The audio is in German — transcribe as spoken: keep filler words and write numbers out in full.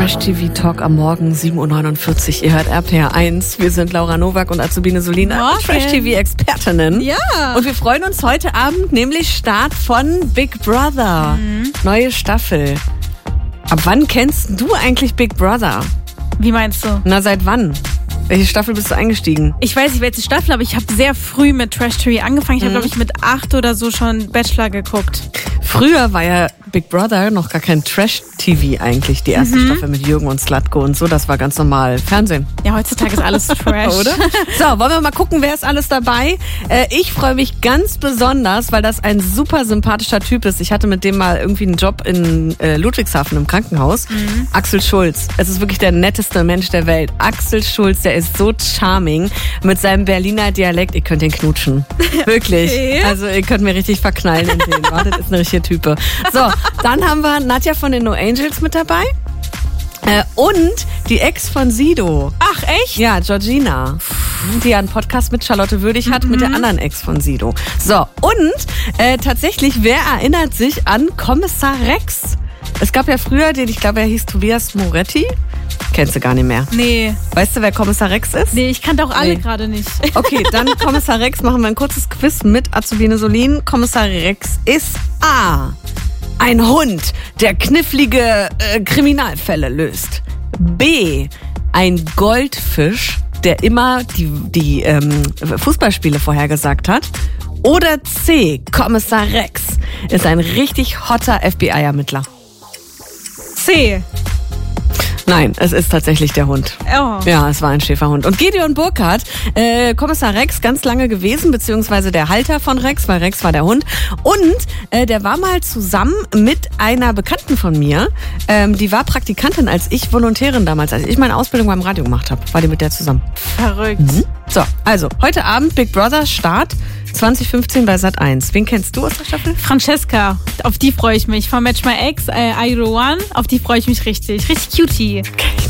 Trash-T V-Talk am Morgen, sieben Uhr neunundvierzig. Ihr hört R P R eins. Wir sind Laura Nowak und Azubine Solina, Trash-T V-Expertinnen. Ja. Und wir freuen uns heute Abend, nämlich Start von Big Brother. Mhm. Neue Staffel. Ab wann kennst du eigentlich Big Brother? Wie meinst du? Na, seit wann? Welche Staffel bist du eingestiegen? Ich weiß nicht, welche Staffel, aber ich habe sehr früh mit Trash-T V angefangen. Ich habe, mhm. glaube ich, mit acht oder so schon Bachelor geguckt. Früher war ja Big Brother noch gar kein Trash-T V eigentlich. Die erste mhm. Staffel mit Jürgen und Slatko und so, das war ganz normal Fernsehen. Ja, heutzutage ist alles Trash. Oder? So, wollen wir mal gucken, wer ist alles dabei? Äh, ich freue mich ganz besonders, weil das ein super sympathischer Typ ist. Ich hatte mit dem mal irgendwie einen Job in äh, Ludwigshafen im Krankenhaus. Mhm. Axel Schulz. Es ist wirklich der netteste Mensch der Welt. Axel Schulz, der ist so charming mit seinem Berliner Dialekt. Ihr könnt den knutschen. Wirklich. Okay. Also ihr könnt mir richtig verknallen in den. Das ist eine richtige Type. So, dann haben wir Nadja von den No Angels mit dabei. Äh, und die Ex von Sido. Ach, echt? Ja, Georgina. Die ja einen Podcast mit Charlotte Würdig hat, mhm. mit der anderen Ex von Sido. So, und äh, tatsächlich, wer erinnert sich an Kommissar Rex? Es gab ja früher den, ich glaube, er hieß Tobias Moretti. Kennst du gar nicht mehr. Nee. Weißt du, wer Kommissar Rex ist? Nee, ich kannte auch alle nee. gerade nicht. Okay, dann Kommissar Rex, machen wir ein kurzes Quiz mit Azubine Solin. Kommissar Rex ist A. Ein Hund, der knifflige äh, Kriminalfälle löst. B. Ein Goldfisch, der immer die, die ähm, Fußballspiele vorhergesagt hat. Oder C. Kommissar Rex ist ein richtig hotter F B I-Ermittler. C. Nein, es ist tatsächlich der Hund. Oh. Ja, es war ein Schäferhund. Und Gideon Burkhardt, äh, Kommissar Rex, ganz lange gewesen, beziehungsweise der Halter von Rex, weil Rex war der Hund. Und äh, der war mal zusammen mit einer Bekannten von mir. Ähm, die war Praktikantin, als ich Volontärin damals, als ich meine Ausbildung beim Radio gemacht habe, war die mit der zusammen. Verrückt. Mhm. So, also, heute Abend Big Brother Start zwanzig fünfzehn bei Sat eins. Wen kennst du aus der Staffel? Francesca, auf die freue ich mich. Von Match My Ex, äh, Airo One, auf die freue ich mich richtig. Richtig cutie. Kenn ich